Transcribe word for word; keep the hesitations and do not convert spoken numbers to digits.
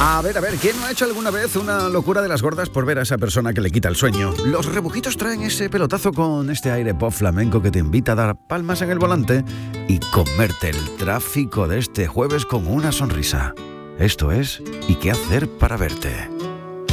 A ver, a ver, ¿quién no ha hecho alguna vez una locura de las gordas por ver a esa persona que le quita el sueño? Los Rebujitos traen ese pelotazo con este aire pop flamenco que te invita a dar palmas en el volante y comerte el tráfico de este jueves con una sonrisa. Esto es ¿Y qué hacer para verte?